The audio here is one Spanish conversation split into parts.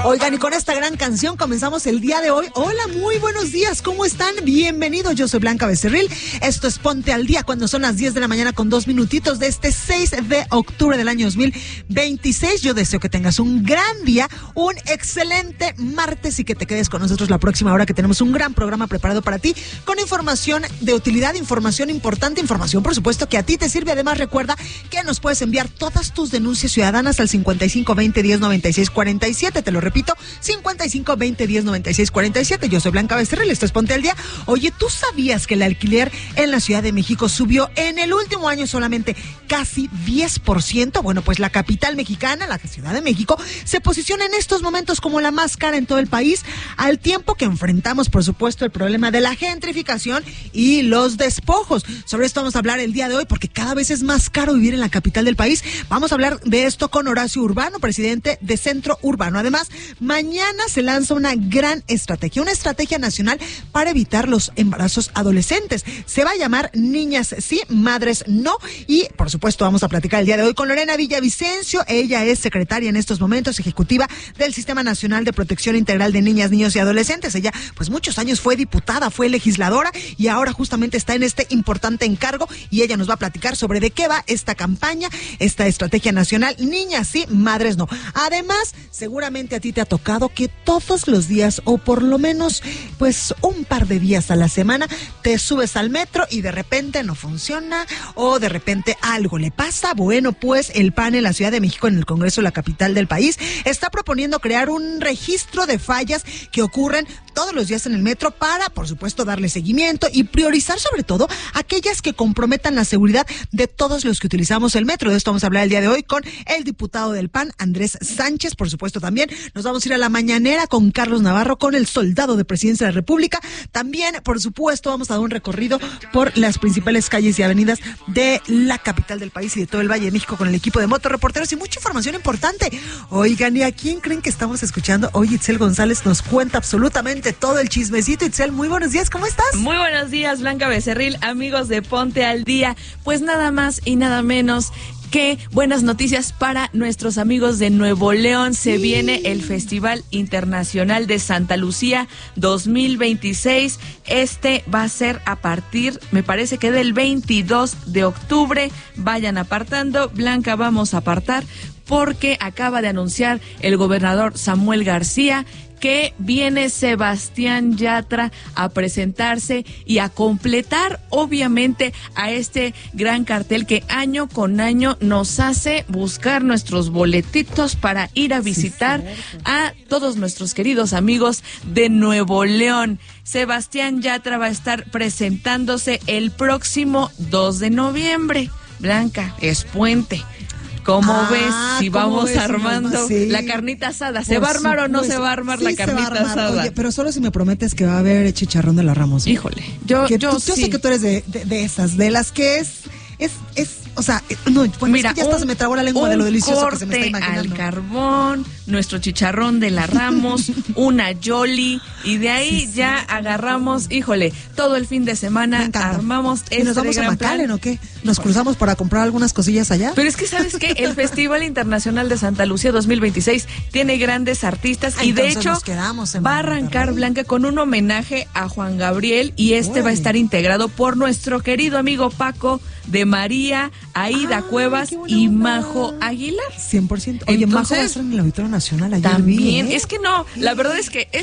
Oigan, y con esta gran canción comenzamos el día de hoy. Hola, muy buenos días, ¿cómo están? Bienvenidos, yo soy Blanca Becerril. Esto es Ponte al Día cuando son las 10 de la mañana con 2 minutitos de este 6 de octubre del año 2026. Yo deseo que tengas un gran día, un excelente martes y que te quedes con nosotros la próxima hora, que tenemos un gran programa preparado para ti con información de utilidad, información importante, información por supuesto que a ti te sirve. Además, recuerda que nos puedes enviar todas tus denuncias ciudadanas al 5520109647. Te lo repito, 5520109647. Yo soy Blanca Becerril, esto es Ponte al Día. Oye, ¿tú sabías que el alquiler en la Ciudad de México subió en el último año solamente casi 10%? Bueno, pues la capital mexicana, la Ciudad de México, se posiciona en estos momentos como la más cara en todo el país, al tiempo que enfrentamos, por supuesto, el problema de la gentrificación y los despojos. Sobre esto vamos a hablar el día de hoy, porque cada vez es más caro vivir en la capital del país. Vamos a hablar de esto con Horacio Urbano, presidente de Centro Urbano. Además, mañana se lanza una gran estrategia, una estrategia nacional para evitar los embarazos adolescentes. Se va a llamar Niñas Sí, Madres No. Y, por supuesto, vamos a platicar el día de hoy con Lorena Villavicencio. Ella es secretaria en estos momentos ejecutiva del Sistema Nacional de Protección Integral de Niñas, Niños y Adolescentes. Ella, pues, muchos años fue diputada, fue legisladora y ahora justamente está en este importante encargo, y ella nos va a platicar sobre de qué va esta campaña, esta estrategia nacional Niñas Sí, Madres No. Además, seguramente a ti te ha tocado que todos los días, o por lo menos pues un par de días a la semana, te subes al metro y de repente no funciona, o de repente algo le pasa. Bueno, pues el PAN en la Ciudad de México, en el Congreso, la capital del país, está proponiendo crear un registro de fallas que ocurren todos los días en el metro para, por supuesto, darle seguimiento y priorizar sobre todo aquellas que comprometan la seguridad de todos los que utilizamos el metro. De esto vamos a hablar el día de hoy con el diputado del PAN, Andrés Sánchez. Por supuesto, también nos vamos a ir a la mañanera con Carlos Navarro, con el soldado de Presidencia de la República. También, por supuesto, vamos a dar un recorrido por las principales calles y avenidas de la capital del país y de todo el Valle de México con el equipo de motorreporteros y mucha información importante. Oigan, ¿y a quién creen que estamos escuchando? Hoy Itzel González nos cuenta absolutamente todo el chismecito. Itzel, muy buenos días, ¿cómo estás? Muy buenos días, Blanca Becerril, amigos de Ponte al Día. Pues nada más y nada menos que buenas noticias para nuestros amigos de Nuevo León. Se viene el Festival Internacional de Santa Lucía 2026. Este va a ser a partir, me parece que del 22 de octubre. Vayan apartando. Blanca, vamos a apartar porque acaba de anunciar el gobernador Samuel García que viene Sebastián Yatra a presentarse y a completar, obviamente, a este gran cartel que año con año nos hace buscar nuestros boletitos para ir a visitar a todos nuestros queridos amigos de Nuevo León. Sebastián Yatra va a estar presentándose el próximo 2 de noviembre. Blanca, es puente. ¿Cómo ves? Si vamos armando la carnita asada. ¿Se va a armar o no se va a armar la carnita asada? Oye, pero solo si me prometes que va a haber chicharrón de la Ramos. Híjole, yo sé que tú eres de esas, de las que es, o sea, no, bueno, mira, es que ya hasta se me tragó la lengua de lo delicioso que se me está imaginando. Al carbón, nuestro chicharrón de la Ramos, una Yoli, y de ahí ya agarramos, híjole, todo el fin de semana armamos ¿Y nos vamos a McAllen o qué? ¿Nos cruzamos para comprar algunas cosillas allá? Pero es que, ¿sabes qué? El Festival Internacional de Santa Lucía 2026 tiene grandes artistas y de hecho va a arrancar, Blanca, con un homenaje a Juan Gabriel, y va a estar integrado por nuestro querido amigo Paco de María, Aida Cuevas y Majo Aguilar. 100%. Oye, Majo va a estar en el Auditorio Nacional ayer. También, es que no, la verdad es que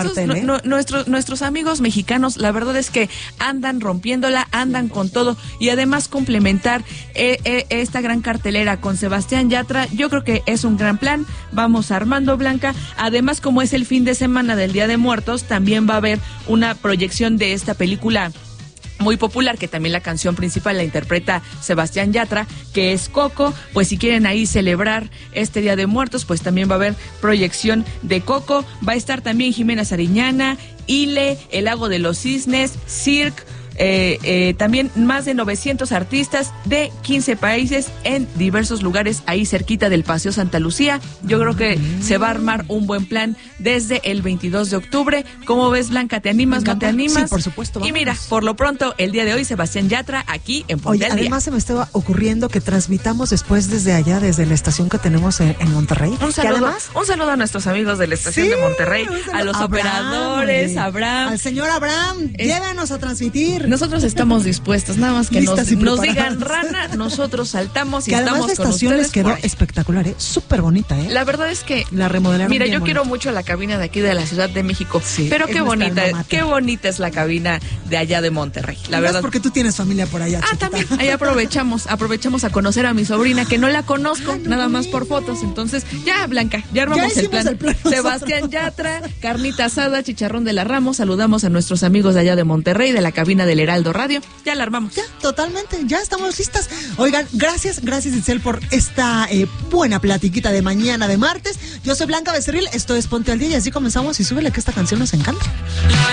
nuestros amigos mexicanos, la verdad es que andan rompiéndola, andan con todo, y además complementar esta gran cartelera con Sebastián Yatra, yo creo que es un gran plan. Vamos armando, Blanca. Además, como es el fin de semana del Día de Muertos, también va a haber una proyección de esta película muy popular, que también la canción principal la interpreta Sebastián Yatra, que es Coco. Pues si quieren ahí celebrar este Día de Muertos, pues también va a haber proyección de Coco. Va a estar también Jimena Sariñana, Ile, El Lago de los Cisnes, Cirque, también más de 900 artistas de 15 países en diversos lugares ahí cerquita del Paseo Santa Lucía. Yo creo que se va a armar un buen plan desde el 22 de octubre. ¿Cómo ves, Blanca? ¿Te animas? ¿No te animas? Sí, por supuesto. Vámonos. Y mira, por lo pronto, el día de hoy, Sebastián Yatra aquí en Ponte al Día. Además se me estaba ocurriendo que transmitamos después desde allá, desde la estación que tenemos en Monterrey. Un saludo a nuestros amigos de la estación de Monterrey, a los operadores, a Abraham. Al señor Abraham, llévenos a transmitir. Nosotros estamos dispuestos, nada más que nos digan rana, nosotros saltamos y estamos con ustedes. Además la estación les quedó espectacular, súper bonita, La verdad es que la remodelaron. Mira, yo quiero mucho la cabina de aquí de la Ciudad de México, pero qué bonita es la cabina de allá de Monterrey, la verdad. Porque tú tienes familia por allá, chiquita. También, ahí aprovechamos a conocer a mi sobrina, que no la conozco, nada más por fotos. Entonces, ya, Blanca, ya armamos el plan. Sebastián Yatra, carnita asada, chicharrón de la Ramos, saludamos a nuestros amigos de allá de Monterrey, de la cabina del Heraldo Radio, ya la armamos. Ya, totalmente, ya estamos listas. Oigan, gracias Itzel por esta buena platiquita de mañana de martes. Yo soy Blanca Becerril, esto es Ponte al Día y así comenzamos y súbele que esta canción nos encanta.